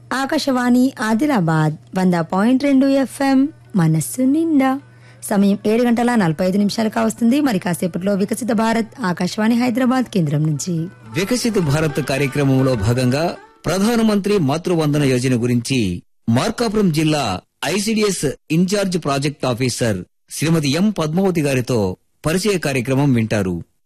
Akashvani Adilabad 100.2 FM మనస్సు నిండా. సమయం 7:45 కావస్తుంది. మరి కాసేపట్లో వికసిత భారత్ ఆకాశవాణి హైదరాబాద్ కేంద్రం నుంచి. వికసిత భారత్ కార్యక్రమంలో భాగంగా ప్రధానమంత్రి మాతృవందన యోజన గురించి మార్కాపురం జిల్లా ఐసిడిఎస్ ఇన్ఛార్జ్ ప్రాజెక్ట్ ఆఫీసర్ శ్రీమతి ఎం పద్మావతి గారితో పరిచయ కార్యక్రమం వింటారు.